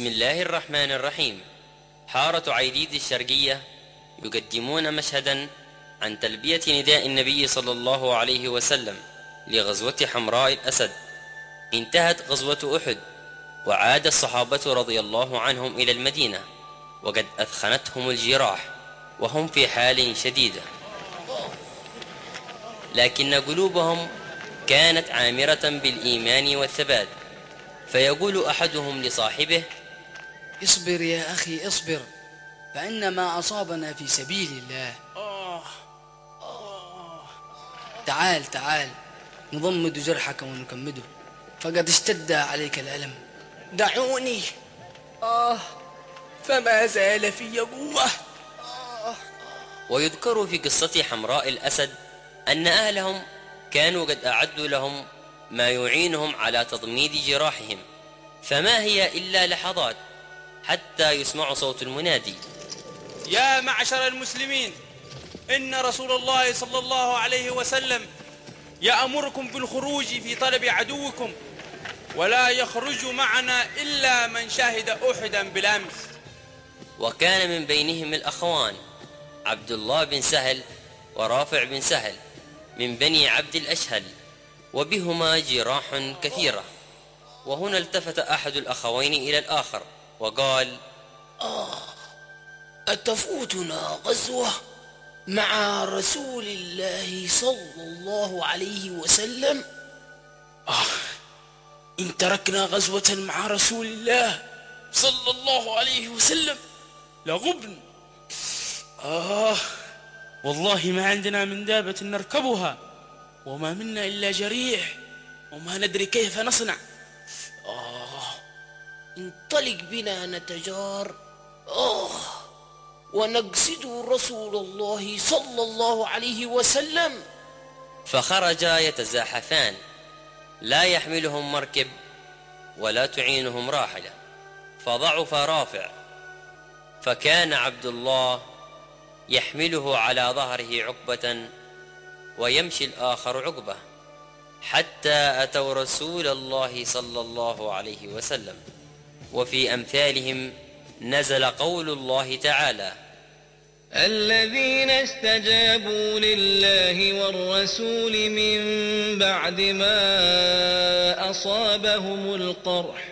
بسم الله الرحمن الرحيم. حارة عيديد الشرقية يقدمون مشهدا عن تلبية نداء النبي صلى الله عليه وسلم لغزوة حمراء الأسد. انتهت غزوة أحد، وعاد الصحابة رضي الله عنهم إلى المدينة وقد أثخنتهم الجراح وهم في حال شديدة، لكن قلوبهم كانت عامرة بالإيمان والثبات، فيقول أحدهم لصاحبه: اصبر يا أخي اصبر، فإن ما أصابنا في سبيل الله. تعال تعال نضمد جرحك ونكمده، فقد اشتد عليك الألم. دعوني. فما زال في قوة. ويذكر في قصة حمراء الأسد أن أهلهم كانوا قد أعدوا لهم ما يعينهم على تضميد جراحهم، فما هي إلا لحظات حتى يسمع صوت المنادي: يا معشر المسلمين، إن رسول الله صلى الله عليه وسلم يأمركم بالخروج في طلب عدوكم، ولا يخرج معنا إلا من شهد أحدا بالأمس. وكان من بينهم الأخوان عبد الله بن سهل ورافع بن سهل من بني عبد الأشهل، وبهما جراح كثيرة. وهنا التفت أحد الأخوين إلى الآخر وقال: أتفوتنا غزوة مع رسول الله صلى الله عليه وسلم؟ إن تركنا غزوة مع رسول الله صلى الله عليه وسلم لغبن. والله ما عندنا من دابة نركبها، وما منا إلا جريح، وما ندري كيف نصنع. انطلق بنا نتجار ونقصد رسول الله صلى الله عليه وسلم. فخرجا يتزاحفان، لا يحملهم مركب ولا تعينهم راحلة، فضعف رافع، فكان عبد الله يحمله على ظهره عقبة ويمشي الآخر عقبة، حتى أتوا رسول الله صلى الله عليه وسلم. وفي أمثالهم نزل قول الله تعالى: الذين استجابوا لله والرسول من بعد ما أصابهم القرح